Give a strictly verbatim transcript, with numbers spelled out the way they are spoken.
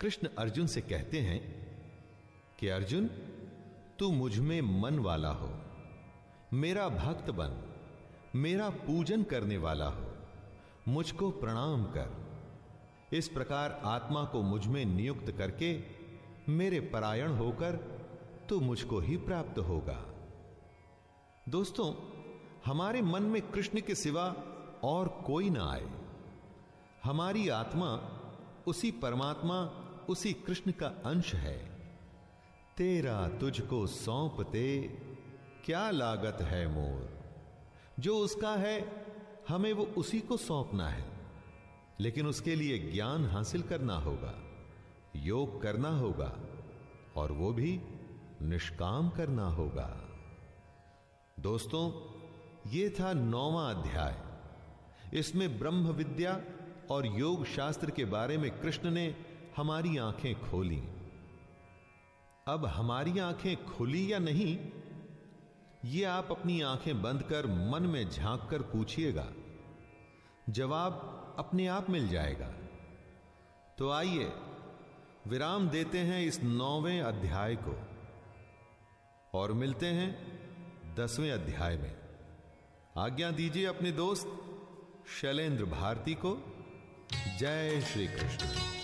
कृष्ण अर्जुन से कहते हैं कि अर्जुन, तू मुझ में मन वाला हो, मेरा भक्त बन, मेरा पूजन करने वाला हो, मुझको प्रणाम कर। इस प्रकार आत्मा को मुझ में नियुक्त करके मेरे परायण होकर तो मुझको ही प्राप्त होगा। दोस्तों, हमारे मन में कृष्ण के सिवा और कोई ना आए। हमारी आत्मा उसी परमात्मा, उसी कृष्ण का अंश है। तेरा तुझको सौंपते क्या लागत है मोर। जो उसका है हमें वो उसी को सौंपना है, लेकिन उसके लिए ज्ञान हासिल करना होगा, योग करना होगा और वो भी निष्काम करना होगा। दोस्तों, ये था नौवां अध्याय। इसमें ब्रह्म विद्या और योग शास्त्र के बारे में कृष्ण ने हमारी आंखें खोली। अब हमारी आंखें खुली या नहीं, ये आप अपनी आंखें बंद कर मन में झांक कर पूछिएगा, जवाब अपने आप मिल जाएगा। तो आइए विराम देते हैं इस नौवें अध्याय को और मिलते हैं दसवें अध्याय में। आज्ञा दीजिए अपने दोस्त शैलेंद्र भारती को। जय श्री कृष्ण।